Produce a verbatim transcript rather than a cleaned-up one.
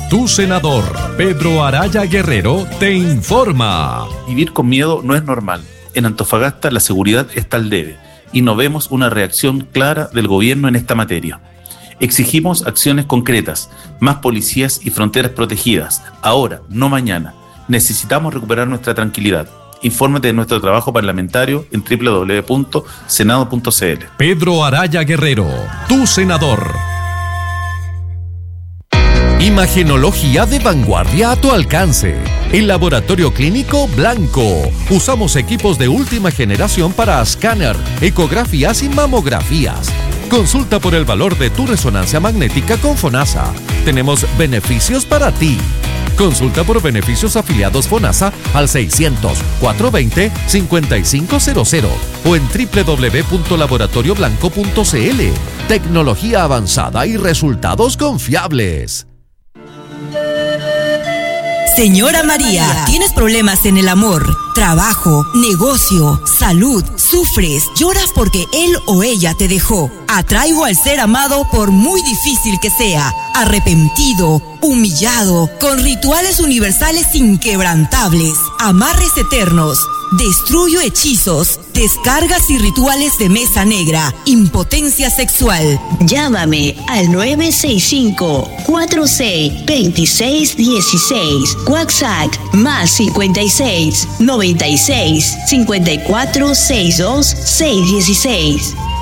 Tu senador, Pedro Araya Guerrero, te informa. Vivir con miedo no es normal. En Antofagasta la seguridad está al debe y no vemos una reacción clara del gobierno en esta materia. Exigimos acciones concretas, más policías y fronteras protegidas, ahora, no mañana. Necesitamos recuperar nuestra tranquilidad. Infórmate de nuestro trabajo parlamentario en doble u doble u doble u punto senado punto c l. Pedro Araya Guerrero, tu senador. Imagenología de vanguardia a tu alcance. El Laboratorio Clínico Blanco. Usamos equipos de última generación para escáner, ecografías y mamografías. Consulta por el valor de tu resonancia magnética con FONASA. Tenemos beneficios para ti. Consulta por beneficios afiliados FONASA al seiscientos, cuatrocientos veinte, cincuenta y cinco cero cero o en doble u doble u doble u punto laboratorio blanco punto c l. Tecnología avanzada y resultados confiables. Señora María, ¿tienes problemas en el amor, trabajo, negocio, salud? ¿Sufres? ¿Lloras porque él o ella te dejó? Atraigo al ser amado por muy difícil que sea, arrepentido, humillado, con rituales universales inquebrantables, amarres eternos. Destruyo hechizos, descargas y rituales de mesa negra, impotencia sexual. Llámame al nueve seis cinco, cuatro seis, dos seis uno seis. WhatsApp más cincuenta y seis, noventa y seis, cincuenta y cuatro, sesenta y dos, seiscientos dieciséis.